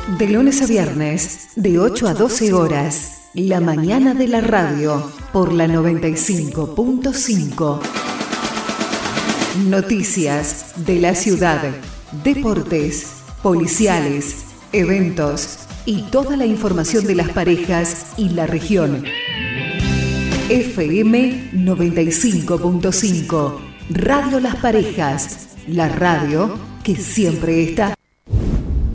De lunes a viernes, de 8 a 12 horas. La mañana de la radio, por la 95.5. Noticias de la ciudad, deportes, policiales, eventos y toda la información de las parejas y la región. FM 95.5, Radio Las Parejas, la radio que siempre está.